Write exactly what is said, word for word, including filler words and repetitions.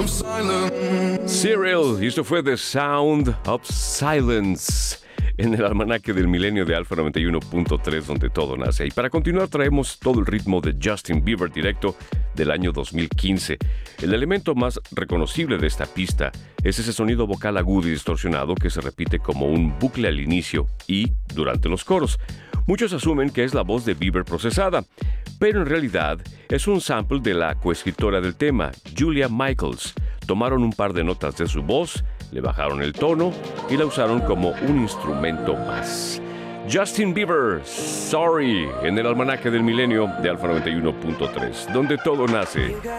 Cyril, y esto fue The Sound of Silence en el almanaque del milenio de Alfa noventa y uno punto tres, donde todo nace. Y para continuar traemos todo el ritmo de Justin Bieber directo del año dos mil quince. El elemento más reconocible de esta pista es ese sonido vocal agudo y distorsionado que se repite como un bucle al inicio y durante los coros. Muchos asumen que es la voz de Bieber procesada, pero en realidad es un sample de la coescritora del tema, Julia Michaels. Tomaron un par de notas de su voz, le bajaron el tono y la usaron como un instrumento más. Justin Bieber, Sorry, en el almanaque del milenio de Alfa noventa y uno punto tres, donde todo nace.